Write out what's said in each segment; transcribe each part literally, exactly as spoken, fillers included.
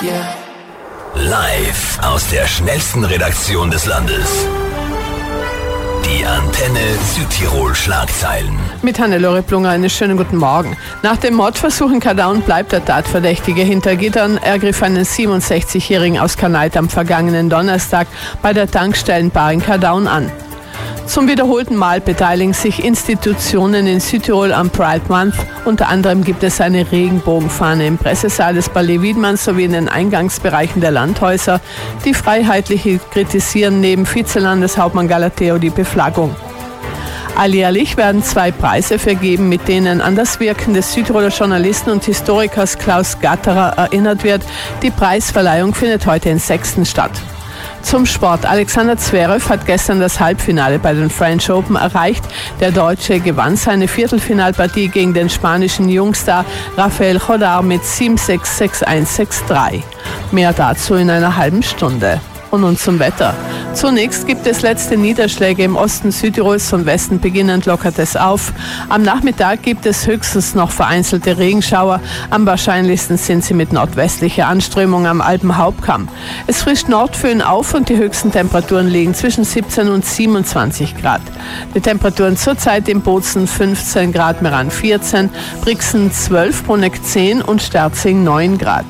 Live aus der schnellsten Redaktion des Landes. Die Antenne Südtirol Schlagzeilen. Mit Hannelore Plunger einen schönen guten Morgen. Nach dem Mordversuch in Kadaun bleibt der Tatverdächtige hinter Gittern. Er griff einen siebenundsechzigjährigen aus Kanait am vergangenen Donnerstag bei der Tankstellenbar in Kadaun an. Zum wiederholten Mal beteiligen sich Institutionen in Südtirol am Pride Month. Unter anderem gibt es eine Regenbogenfahne im Pressesaal des Palais Wiedmanns sowie in den Eingangsbereichen der Landhäuser. Die Freiheitliche kritisieren neben Vizelandeshauptmann Galateo die Beflaggung. Alljährlich werden zwei Preise vergeben, mit denen an das Wirken des Südtiroler Journalisten und Historikers Klaus Gatterer erinnert wird. Die Preisverleihung findet heute in Sexten statt. Zum Sport. Alexander Zverev hat gestern das Halbfinale bei den French Open erreicht. Der Deutsche gewann seine Viertelfinalpartie gegen den spanischen Jungstar Rafael Jodar mit sieben sechs, sechs eins, sechs drei. Mehr dazu in einer halben Stunde. Und nun zum Wetter. Zunächst gibt es letzte Niederschläge im Osten Südtirols, vom Westen beginnend lockert es auf. Am Nachmittag gibt es höchstens noch vereinzelte Regenschauer. Am wahrscheinlichsten sind sie mit nordwestlicher Anströmung am Alpenhauptkamm. Es frischt Nordföhn auf und die höchsten Temperaturen liegen zwischen siebzehn und siebenundzwanzig Grad. Die Temperaturen zurzeit in Bozen fünfzehn Grad, Meran vierzehn, Brixen zwölf, Bruneck zehn und Sterzing neun Grad.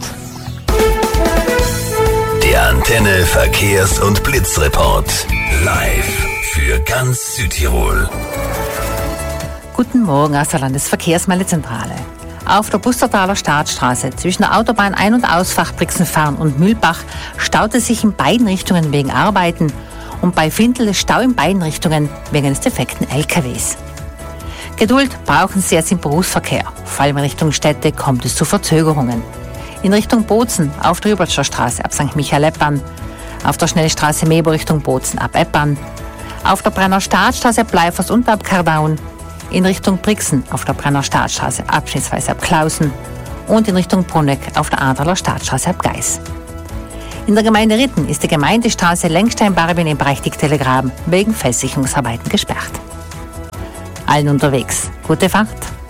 Der Antenne Verkehrs- und Blitzreport. Live für ganz Südtirol. Guten Morgen aus der Landesverkehrsmeldezentrale. Auf der Bustertaler Staatsstraße zwischen der Autobahn Ein- und Ausfahrt Brixenfarn und Mühlbach staut es sich in beiden Richtungen wegen Arbeiten und bei Findel Stau in beiden Richtungen wegen des defekten L K Ws. Geduld brauchen Sie jetzt im Berufsverkehr. Vor allem in Richtung Städte kommt es zu Verzögerungen. In Richtung Bozen auf der Übertscher Straße ab Sankt Michael Eppan, auf der Schnellstraße Mebo Richtung Bozen ab Eppan, auf der Brenner Staatsstraße Bleifers und ab Kadaun, in Richtung Brixen auf der Brenner Staatsstraße abschnittsweise ab Klausen und in Richtung Bruneck auf der Adler Staatsstraße ab Geis. In der Gemeinde Ritten ist die Gemeindestraße Lenkstein-Barbin im Bereich Dick-Telegraben wegen Festsicherungsarbeiten gesperrt. Allen unterwegs gute Fahrt.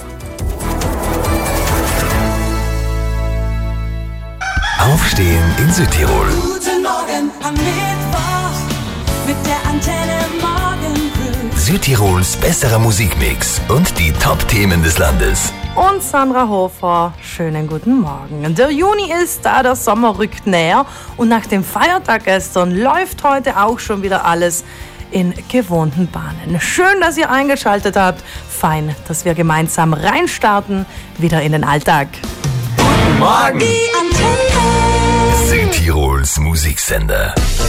Aufstehen in Südtirol. Guten Morgen am Mittwoch mit der Antenne Morgen Crew. Südtirols besserer Musikmix und die Top-Themen des Landes. Und Sandra Hofer, schönen guten Morgen. Der Juni ist da, der Sommer rückt näher und nach dem Feiertag gestern läuft heute auch schon wieder alles in gewohnten Bahnen. Schön, dass ihr eingeschaltet habt. Fein, dass wir gemeinsam reinstarten, wieder in den Alltag. Guten Morgen! Die Antenne. Südtirols Musiksender.